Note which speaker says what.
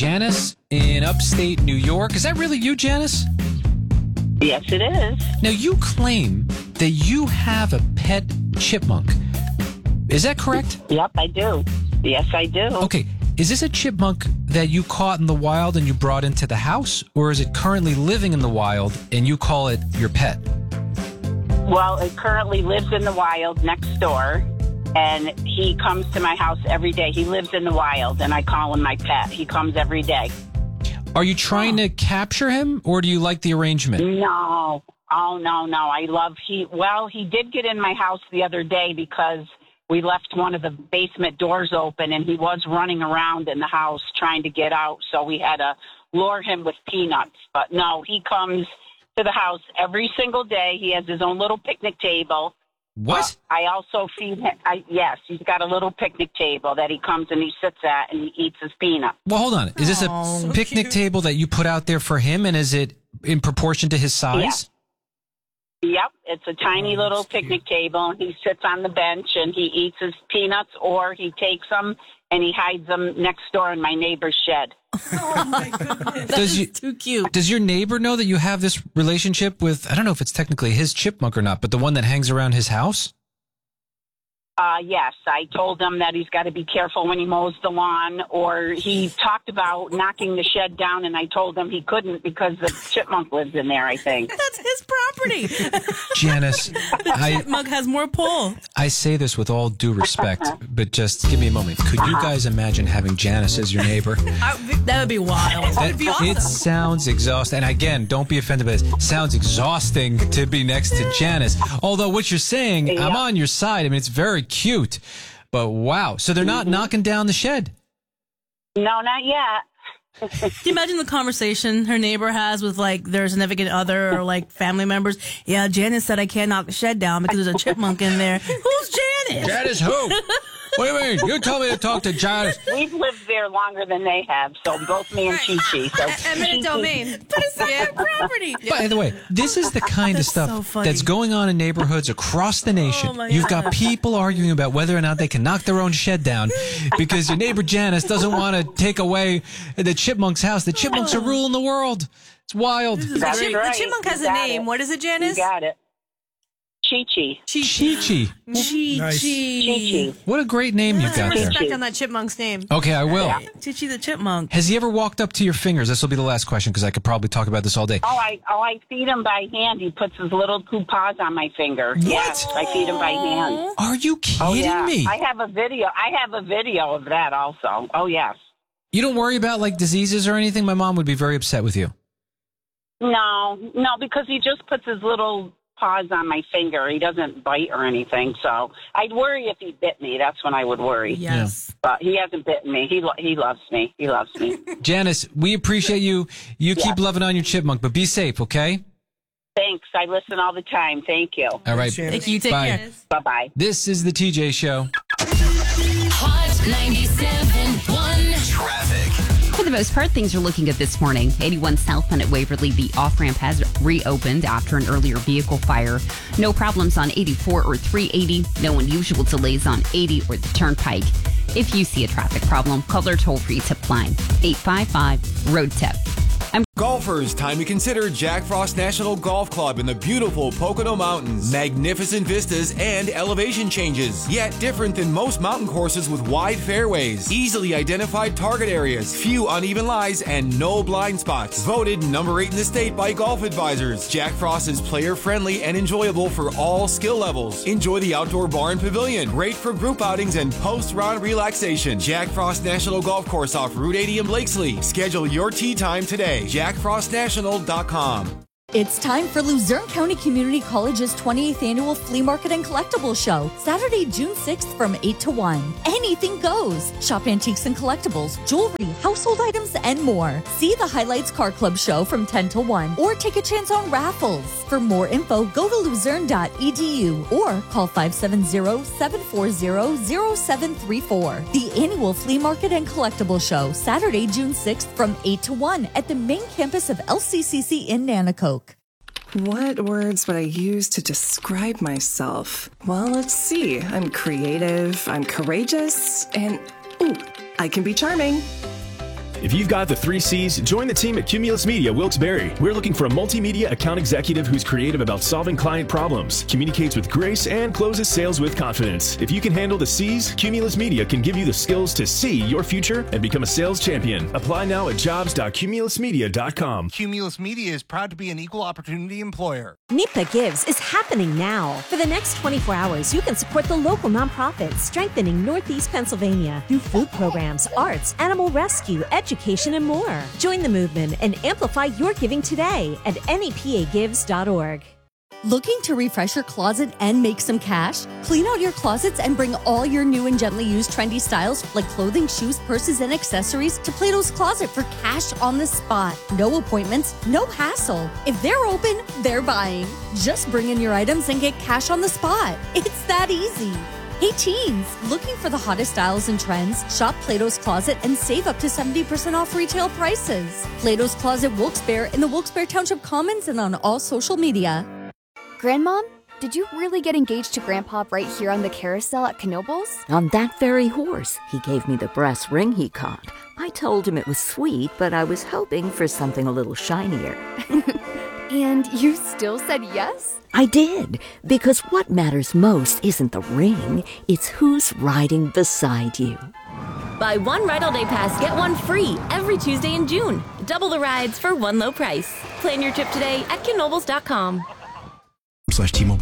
Speaker 1: Janice in upstate New York. Is that really you, Janice?
Speaker 2: Yes, it is.
Speaker 1: Now, you claim that you have a pet chipmunk. Is that correct?
Speaker 2: Yep, I do. Yes, I do.
Speaker 1: Okay. Is this a chipmunk that you caught in the wild and you brought into the house? Or is it currently living in the wild and you call it your pet?
Speaker 2: Well, it currently lives in the wild next door, and he comes to my house every day. He lives in the wild, and I call him my pet. He comes every day.
Speaker 1: Are you trying to capture him, or do you like the arrangement?
Speaker 2: No. Oh, no. He did get in my house the other day because we left one of the basement doors open, and he was running around in the house trying to get out, so we had to lure him with peanuts. But no, he comes to the house every single day. He has his own little picnic table.
Speaker 1: What?
Speaker 2: I also feed him. Yes, he's got a little picnic table that he comes and he sits at and he eats his peanuts.
Speaker 1: Well, hold on. Is this a picnic table that you put out there for him, and is it in proportion to his size?
Speaker 2: Yep, it's a tiny little picnic table. He sits on the bench and he eats his peanuts, or he takes them and he hides them next door in my neighbor's shed.
Speaker 3: Oh, my goodness. That's too cute.
Speaker 1: Does your neighbor know that you have this relationship with, I don't know if it's technically his chipmunk or not, but the one that hangs around his house?
Speaker 2: Yes, I told him that he's got to be careful when he mows the lawn, or he talked about knocking the shed down, and I told him he couldn't because the chipmunk lives in there, I think.
Speaker 3: That's his property.
Speaker 1: Janice,
Speaker 3: the chipmunk has more pull.
Speaker 1: I say this with all due respect, but just give me a moment. Could you guys imagine having Janice as your neighbor?
Speaker 3: That would be wild. That would be awesome.
Speaker 1: It sounds exhausting. And again, don't be offended by this. Sounds exhausting to be next to Janice. Although what you're saying, I'm on your side. I mean, it's very cute. But wow. So they're not knocking down the shed?
Speaker 2: No, not yet.
Speaker 3: Can you imagine the conversation her neighbor has with, like, their significant other or, like, family members? Yeah, Janice said I can't knock the shed down because there's a chipmunk in there. Who's Janice?
Speaker 1: Janice who? What do you mean? You told me to talk to Janice.
Speaker 2: We've lived there longer than they have, so both me and Chi-Chi. So
Speaker 4: Eminent domain.
Speaker 3: But it's their property.
Speaker 1: By the way, this is the kind of stuff that's going on in neighborhoods across the nation.
Speaker 3: Oh, my
Speaker 1: You've
Speaker 3: God.
Speaker 1: got people arguing about whether or not they can knock their own shed down because your neighbor Janice doesn't want to take away the chipmunk's house. The chipmunks are ruling the world. It's wild.
Speaker 2: That's right.
Speaker 4: The chipmunk has a name. What is it, Janice?
Speaker 2: You got it. Chi-Chi.
Speaker 1: Chi-Chi.
Speaker 2: Chi-Chi.
Speaker 1: What a great name you've got there.
Speaker 4: Respect on that chipmunk's name.
Speaker 1: Okay, I will.
Speaker 3: Chi-Chi the chipmunk.
Speaker 1: Has he ever walked up to your fingers? This will be the last question because I could probably talk about this all day.
Speaker 2: I feed him by hand. He puts his little two paws on my finger.
Speaker 1: What?
Speaker 2: Yes, I feed him by hand.
Speaker 1: Are you kidding
Speaker 2: Oh, yeah.
Speaker 1: me?
Speaker 2: I have a video of that also. Oh, yes.
Speaker 1: You don't worry about like diseases or anything? My mom would be very upset with you.
Speaker 2: No, because he just puts his little paws on my finger. He doesn't bite or anything. So I'd worry if he bit me. That's when I would worry.
Speaker 3: Yes.
Speaker 2: But he hasn't bitten me. He loves me. He loves me.
Speaker 1: Janice, we appreciate you. You keep loving on your chipmunk, but be safe, okay?
Speaker 2: Thanks. I listen all the time. Thank you.
Speaker 1: All right.
Speaker 3: Thank you. Take
Speaker 1: Bye.
Speaker 3: care.
Speaker 2: Bye-bye.
Speaker 1: This is the TJ Show.
Speaker 5: Hot 97.1
Speaker 6: Traffic.
Speaker 7: For the most part, things are looking good this morning. 81 southbound at Waverly, the off-ramp has reopened after an earlier vehicle fire. No problems on 84 or 380. No unusual delays on 80 or the Turnpike. If you see a traffic problem, call their toll-free tip line, 855-ROAD-TIP.
Speaker 6: Golfers, time to consider Jack Frost National Golf Club in the beautiful Pocono Mountains. Magnificent vistas and elevation changes, yet different than most mountain courses with wide fairways, easily identified target areas, few uneven lies, and no blind spots. Voted number 8 in the state by Golf Advisors. Jack Frost is player-friendly and enjoyable for all skill levels. Enjoy the outdoor bar and pavilion, great for group outings and post-round relaxation. Jack Frost National Golf Course off Route 80 in Blakesley. Schedule your tee time today. JackFrostNational.com.
Speaker 8: It's time for Luzerne County Community College's 28th Annual Flea Market and Collectibles Show, Saturday, June 6th from 8 to 1. Anything goes. Shop antiques and collectibles, jewelry, household items, and more. See the Highlights Car Club show from 10 to 1 or take a chance on raffles. For more info, go to luzerne.edu or call 570-740-0734. The Annual Flea Market and Collectibles Show, Saturday, June 6th from 8 to 1 at the main campus of LCCC in Nanaco.
Speaker 9: What words would I use to describe myself? Well, let's see. I'm creative, I'm courageous, and, ooh, I can be charming.
Speaker 10: If you've got the 3 C's, join the team at Cumulus Media Wilkes-Barre. We're looking for a multimedia account executive who's creative about solving client problems, communicates with grace, and closes sales with confidence. If you can handle the C's, Cumulus Media can give you the skills to see your future and become a sales champion. Apply now at jobs.cumulusmedia.com.
Speaker 11: Cumulus Media is proud to be an equal opportunity employer.
Speaker 12: NEPA Gives is happening now. For the next 24 hours, you can support the local nonprofits strengthening Northeast Pennsylvania through food programs, arts, animal rescue, education, and more. Join the movement and amplify your giving today at nepagives.org.
Speaker 8: Looking to refresh your closet and make some cash? Clean out your closets and bring all your new and gently used trendy styles like clothing, shoes, purses, and accessories to Plato's Closet for cash on the spot. No appointments, no hassle. If they're open, they're buying. Just bring in your items and get cash on the spot. It's that easy. Hey teens, looking for the hottest styles and trends? Shop Plato's Closet and save up to 70% off retail prices. Plato's Closet Wilkes-Barre in the Wilkes-Barre Township Commons and on all social media.
Speaker 13: Grandmom, did you really get engaged to Grandpa right here on the carousel at Knoebels?
Speaker 14: On that very horse. He gave me the brass ring he caught. I told him it was sweet, but I was hoping for something a little shinier.
Speaker 13: And you still said yes?
Speaker 14: I did, because what matters most isn't the ring, it's who's riding beside you.
Speaker 15: Buy one Ride All Day Pass, get one free every Tuesday in June. Double the rides for one low price. Plan your trip today at knoebels.com.
Speaker 16: /T-Mobile